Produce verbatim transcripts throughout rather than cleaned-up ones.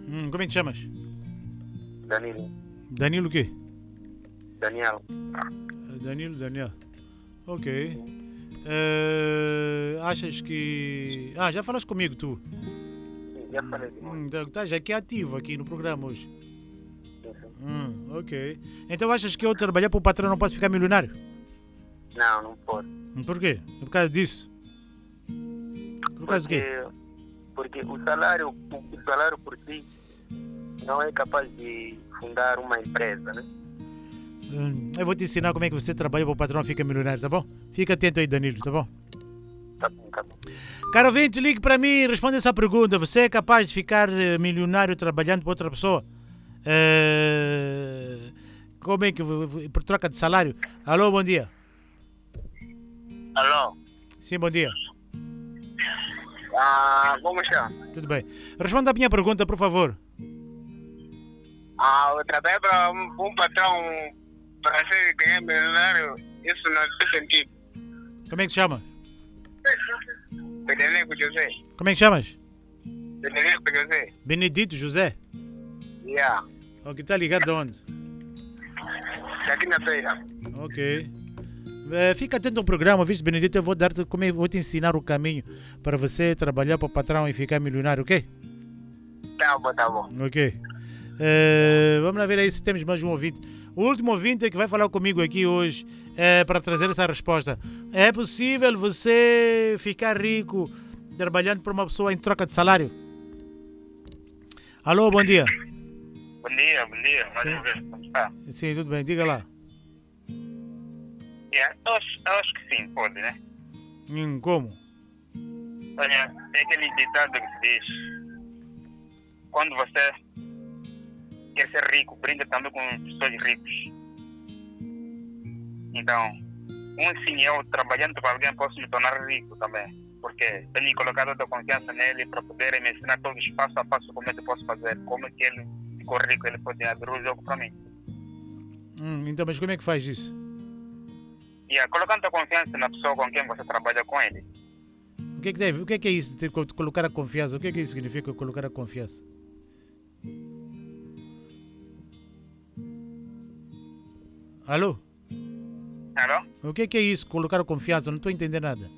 Hum, como é que te chamas? Danilo. Danilo o quê? Daniel. Danilo Daniel. Ok. Eh, achas que... Ah, já falaste comigo, tu? Sim, já falei de Hum, muito. estás aqui ativo aqui no programa hoje. Sim, sim. Hum, ok. Então achas que eu trabalhar para o patrão não posso ficar milionário? Não, não pode. Hum, Por quê? É por causa disso? Por causa de quê? Porque, porque o salário, o salário por si não é capaz de fundar uma empresa, né? Hum, eu vou te ensinar como é que você trabalha para o patrão fica milionário, tá bom? Fica atento aí, Danilo, tá bom? Tá bom, tá bom. Caro ouvinte, ligue para mim e responda essa pergunta. Você é capaz de ficar eh, milionário trabalhando para outra pessoa? Eh, como é que... por troca de salário? Alô, bom dia. Alô? Sim, bom dia. Ah, como está? Tudo bem. Responda a minha pergunta, por favor. Ah, eu trabalho para um, um patrão para ser ganhar milionário, isso não tem sentido. Como é que se chama? Federico José. Como é que chamas? Federico José. Benedito José. Yeah. Ok, tá ligado de onde? Daqui na feira. Ok. Eh, fica atento ao programa, visto Benedito, eu vou dar-te como é, vou te ensinar o caminho para você trabalhar para o patrão e ficar milionário, ok? Tá bom, tá bom. Ok. Eh, vamos lá ver aí se temos mais um ouvinte. O último ouvinte que vai falar comigo aqui hoje é para trazer essa resposta. É possível você ficar rico trabalhando para uma pessoa em troca de salário? Alô, bom dia. Bom dia, bom dia. Mais uma vez, como está? Sim, tudo bem, diga lá. Yeah, eu, acho, eu acho que sim, pode, né? Hum, como? Olha, tem aquele ditado que se diz: quando você quer ser rico, brinca também com pessoas ricas. Então, um sim, eu trabalhando para alguém posso me tornar rico também. Porque tenho colocado toda a confiança nele para poder me ensinar todos os passo a passo como é que eu posso fazer, como é que ele ficou rico, ele pode abrir o jogo para mim. Hum, então, mas como é que faz isso? E yeah, colocando a confiança na pessoa com quem você trabalha com ele. O que é que deve? O que é que é isso de ter- de colocar a confiança? O que é que isso significa colocar a confiança? Alô? Alô? O que é que é isso, colocar a confiança? Não estou a entender nada.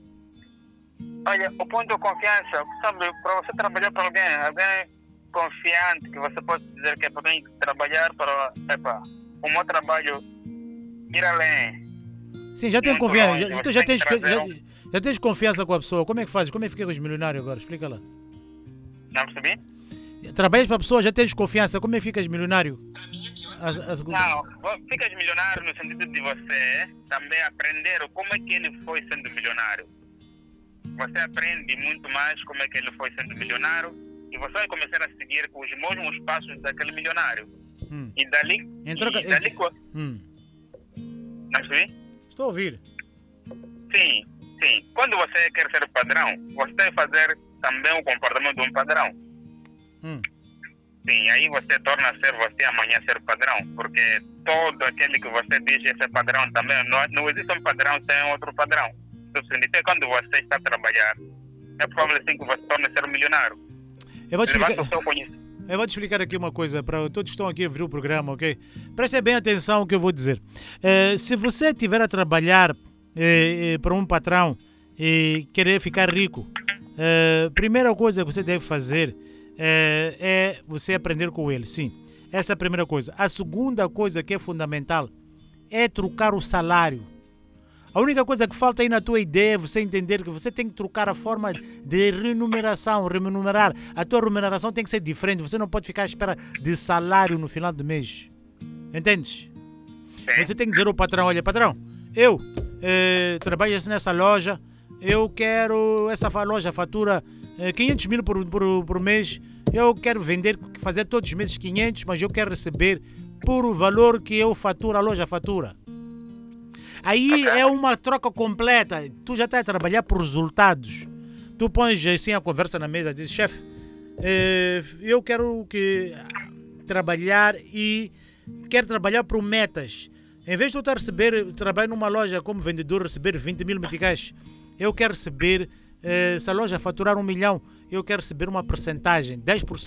Olha, o ponto de confiança, sabe, para você trabalhar para alguém, alguém confiante, que você pode dizer que é para mim trabalhar para, epa, o meu trabalho ir além. Sim, já tenho Muito confiança. longe, Já, você então já tem tens, que trazer já, um- já tens confiança com a pessoa. Como é que fazes? Como é que ficas milionário agora? Explica lá. Não percebi? Trabalhas para a pessoa, já tens confiança. Como é que ficas milionário? As- as- Não, vo- ficas milionário no sentido de você também aprender como é que ele foi sendo milionário. Você aprende muito mais como é que ele foi sendo milionário e você vai começar a seguir com os mesmos passos daquele milionário. Hum. E dali, Em troca- e dali co- Hum. não percebi? Estou a ouvir. Sim, sim. Quando você quer ser padrão, você deve fazer também o comportamento de um padrão. Hum. Sim, aí você torna a ser você amanhã ser padrão, porque todo aquele que você diz ser padrão também, não, não existe um padrão sem outro padrão. Isso significa que quando você está a trabalhar, é provável sim que você torne ser milionário. Eu vou te Levanta explicar. o seu conhecimento. Eu vou te explicar aqui uma coisa para todos que estão aqui a ver o programa, ok? Prestem bem atenção no que eu vou dizer. Eh, se você estiver a trabalhar eh, eh, para um patrão e querer ficar rico, a primeira coisa que você deve fazer eh, é você aprender com ele, sim. Essa é a primeira coisa. A segunda coisa que é fundamental é trocar o salário. A única coisa que falta aí na tua ideia é você entender que você tem que trocar a forma de remuneração, remunerar. A tua remuneração tem que ser diferente. Você não pode ficar à espera de salário no final do mês. Entendes? Você tem que dizer ao patrão, olha, patrão, eu eh, trabalho assim nessa loja, eu quero essa fa- loja fatura eh, quinhentos mil por, por, por mês, eu quero vender, fazer todos os meses quinhentos, mas eu quero receber por o valor que eu faturo, a loja fatura. Aí é uma troca completa. Tu já estás a trabalhar por resultados. Tu pões assim a conversa na mesa, dizes, chefe, eh, eu quero que trabalhar e quero trabalhar por metas. Em vez de eu estar a receber, trabalho numa loja como vendedor, receber vinte mil meticais, eu quero receber, eh, se a loja faturar um milhão, eu quero receber uma percentagem, dez por cento.